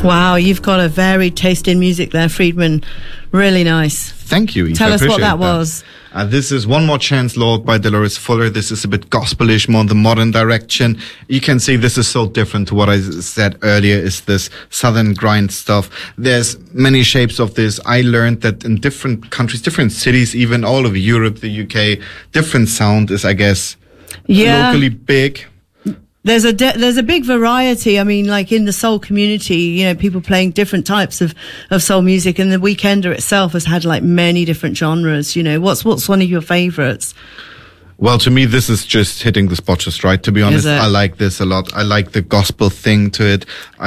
Wow, you've got a varied taste in music there, Friedman. Really nice. Thank you, Eve. Tell us what that was. This is One More Chance, Lord, by Dolores Fuller. This is a bit gospelish, more in the modern direction. You can see this is so different to what I said earlier, is this southern grind stuff. There's many shapes of this. I learned that in different countries, different cities, even all over Europe, the UK, different sound is, I guess, locally big. There's a big variety. I mean, like in the soul community, you know, people playing different types of soul music, and the Weekender itself has had like many different genres. You know, what's one of your favorites? Well, to me, this is just hitting the spot just right. To be honest, I like this a lot. I like the gospel thing to it.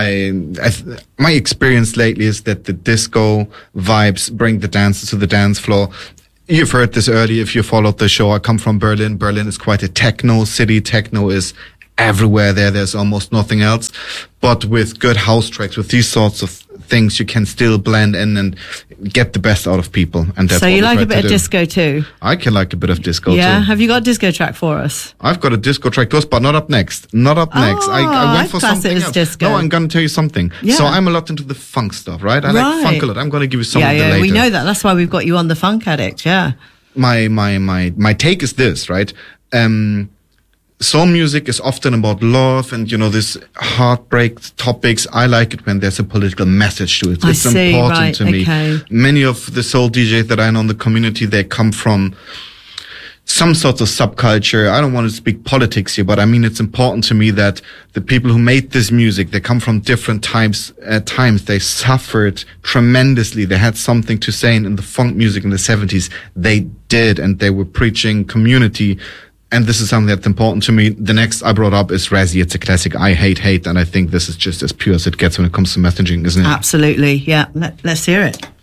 My experience lately is that the disco vibes bring the dancers to the dance floor. You've heard this earlier if you followed the show. I come from Berlin. Berlin is quite a techno city. Techno is everywhere there. There's almost nothing else. But with good house tracks, with these sorts of things, you can still blend in and get the best out of people. And that's so you like a bit of disco too? I can like a bit of disco too. Yeah. Have you got a disco track for us? I've got a disco track to us, but not up next. Not up next. I went for something else. Disco. No, I'm going to tell you something. Yeah. So I'm a lot into the funk stuff, right? I like funk a lot. I'm going to give you some of the later. We know that. That's why we've got you on the Funk Addict. Yeah. My take is this, right? Soul music is often about love and, you know, this heartbreak topics. I like it when there's a political message to it. It's important to me. Okay. Many of the soul DJs that I know in the community, they come from some sort of subculture. I don't want to speak politics here, but I mean, it's important to me that the people who made this music, they come from different times. They suffered tremendously. They had something to say in the funk music in the 70s. They did, and they were preaching community. And this is something that's important to me. The next I brought up is Razzie. It's a classic. I hate, and I think this is just as pure as it gets when it comes to messaging, isn't it? Absolutely. Yeah. Let's hear it.